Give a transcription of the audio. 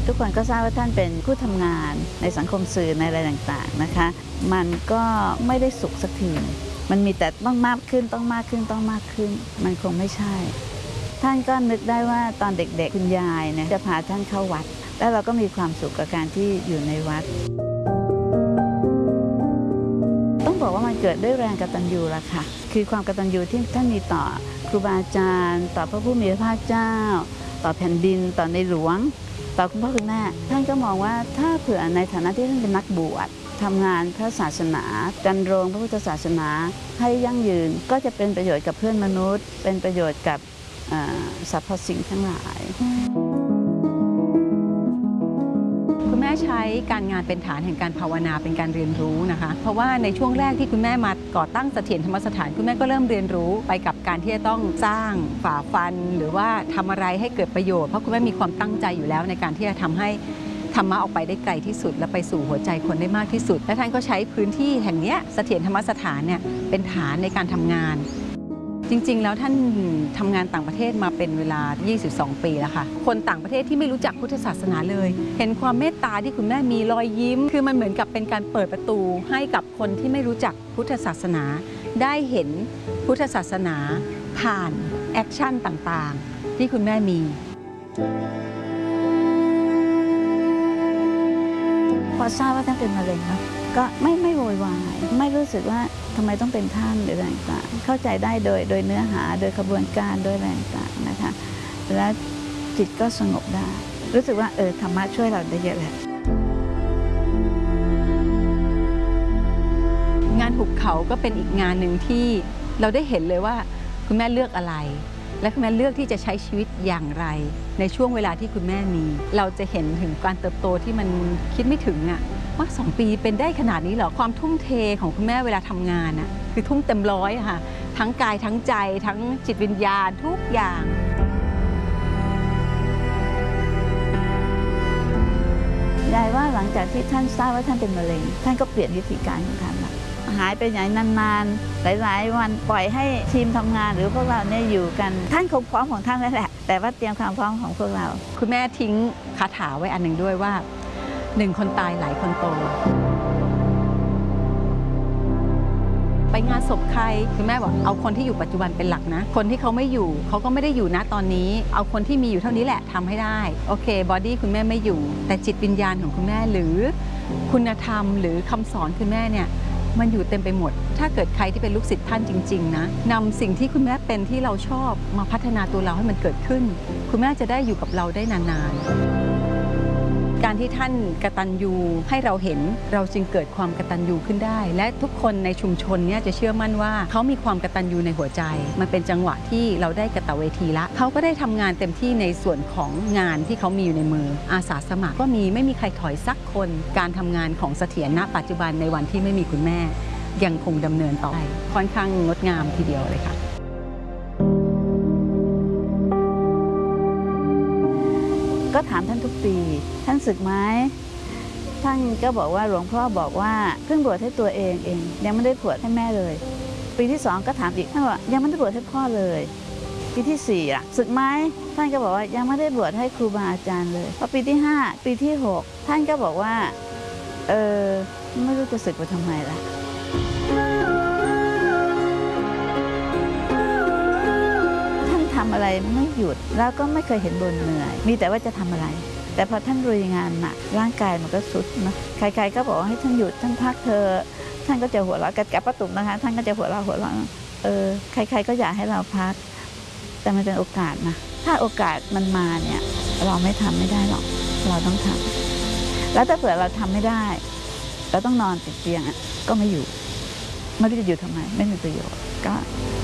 ทุกคนก็ทราบว่าท่านเป็นผู้ทำงานในสังคมสื่อในอะไรต่างๆนะคะมันก็ไม่ได้สุขสักทีมันมีแต่ต้องมากขึ้นต้องมากขึ้นต้องมากขึ้นมันคงไม่ใช่ท่านก็นึกได้ว่าตอนเด็กๆคุณยายเนี่ยจะพาท่านเข้าวัดแล้วเราก็มีความสุขกับการที่อยู่ในวัดต้องบอกว่ามันเกิดด้วยแรงกตัญญูละค่ะคือความกตัญญูที่ท่านมีต่อครูบาอาจารย์ต่อพระผู้มีพระภาคเจ้าต่อแผ่นดินต่อในหลวงต่อคุณพ่อคุณแม่ท่านก็มองว่าถ้าเผื่อในฐานะที่ท่านเป็นนักบวชทำงานพระศาสนาดำรงพระพุทธศาสนาให้ยั่งยืนก็จะเป็นประโยชน์กับเพื่อนมนุษย์เป็นประโยชน์กับสรรพสิ่งทั้งหลายคุณแม่ใช้การงานเป็นฐานแห่งการภาวนาเป็นการเรียนรู้นะคะเพราะว่าในช่วงแรกที่คุณแม่มาก่อตั้งเสถียรธรรมสถานคุณแม่ก็เริ่มเรียนรู้ไปกับการที่จะต้องสร้างฝ่าฟันหรือว่าทำอะไรให้เกิดประโยชน์เพราะคุณแม่มีความตั้งใจอยู่แล้วในการที่จะทำให้ธรรมะออกไปได้ไกลที่สุดและไปสู่หัวใจคนได้มากที่สุดและท่านก็ใช้พื้นที่แห่งนี้เสถียรธรรมสถานเนี่ยเป็นฐานในการทำงานจริงๆแล้วท่านทำงานต่างประเทศมาเป็นเวลา22 ปีแล้วค่ะคนต่างประเทศที่ไม่รู้จักพุทธศาสนาเลยเห็นความเมตตาที่คุณแม่มีรอยยิ้มคือมันเหมือนกับเป็นการเปิดประตูให้กับคนที่ไม่รู้จักพุทธศาสนาได้เห็นพุทธศาสนาผ่านแอคชั่นต่างๆที่คุณแม่มีพอทราบว่าท่านเป็นมะเร็งเนาะก็ไม่โวยวายไม่รู้สึกว่าทำไมต้องเป็นท่านหรืออะไรต่างๆเข้าใจได้โดยเนื้อหาโดยกระบวนการโดยอะไรต่างๆนะคะแล้วจิตก็สงบได้รู้สึกว่าธรรมะช่วยเราได้เยอะเลยงานหุบเขาก็เป็นอีกงานหนึ่งที่เราได้เห็นเลยว่าคุณแม่เลือกอะไรและคุณแม่เลือกที่จะใช้ชีวิตอย่างไรในช่วงเวลาที่คุณแม่มีเราจะเห็นถึงการเติบโตที่มันคิดไม่ถึงอะว่า2 ปีเป็นได้ขนาดนี้เหรอความทุ่มเทของคุณแม่เวลาทำงานอะคือทุ่มเต็มร้อยค่ะทั้งกายทั้งใจทั้งจิตวิญญาณทุกอย่างยายว่าหลังจากที่ท่านทราบว่าท่านเป็นมะเร็งท่านก็เปลี่ยนวิธีการของท่านละหายไปไหนนานๆหลายๆวันปล่อยให้ทีมทำงานหรือพวกเราเนี่ยอยู่กันท่านคงพร้อมของท่านแล้วแหละแต่ว่าเตรียมความพร้อมของพวกเราคุณแม่ทิ้งคาถาไว้อันหนึ่งด้วยว่า1 คนตายหลายคนโตไปงานศพใครคุณแม่บอกเอาคนที่อยู่ปัจจุบันเป็นหลักนะคนที่เขาไม่อยู่เขาก็ไม่ได้อยู่นะตอนนี้เอาคนที่มีอยู่เท่านี้แหละทำให้ได้โอเคบอดี้คุณแม่ไม่อยู่แต่จิตวิญญาณของคุณแม่หรือคุณธรรมหรือคำสอนคุณแม่เนี่ยมันอยู่เต็มไปหมดถ้าเกิดใครที่เป็นลูกศิษย์ท่านจริงๆนะนำสิ่งที่คุณแม่เป็นที่เราชอบมาพัฒนาตัวเราให้มันเกิดขึ้นคุณแม่จะได้อยู่กับเราได้นานๆการที่ท่านกตัญญูให้เราเห็นเราจึงเกิดความกตัญญูขึ้นได้และทุกคนในชุมชนเนี่ยจะเชื่อมั่นว่าเขามีความกตัญญูในหัวใจมันเป็นจังหวะที่เราได้กตเวทีละเขาก็ได้ทำงานเต็มที่ในส่วนของงานที่เขามีอยู่ในมืออาสาสมัครก็ไม่มีใครถอยสักคนการทำงานของเสถียรณปัจจุบันในวันที่ไม่มีคุณแม่ยังคงดำเนินต่อไปค่อนข้างงดงามทีเดียวเลยค่ะก็ถามท่านทุกปีท่านศึกไหมท่านก็บอกว่าหลวงพ่อบอกว่าเพิ่งบวชให้ตัวเองยังไม่ได้บวชให้แม่เลยปีที่2ก็ถามอีกท่านบอกยังไม่ได้บวชให้พ่อเลยปีที่4ศึกไหมท่านก็บอกว่ายังไม่ได้บวชให้ครูบาอาจารย์เลยพอปีที่5ปีที่6ท่านก็บอกว่าไม่รู้จะศึกไปทำไมล่ะทำอะไรไม่หยุดแล้วก็ไม่เคยเห็นบ่นเหนื่อยมีแต่ว่าจะทำอะไรแต่พอท่านลุยงานหนักร่างกายมันก็สุดนะใครๆก็บอกให้ท่านหยุดท่านพักเธอท่านก็จะหัวเราะกับป้าตุ๋มนะคะท่านก็จะหัวเราะใครๆก็อยากให้เราพักแต่มันเป็นโอกาสนะถ้าโอกาสมันมาเนี่ยเราไม่ทำไม่ได้หรอกเราต้องทำแล้วถ้าเผื่อเราทำไม่ได้เราต้องนอนติดเตียงก็ไม่อยู่ไม่รู้จะอยู่ทำไมไม่มีประโยชน์ก็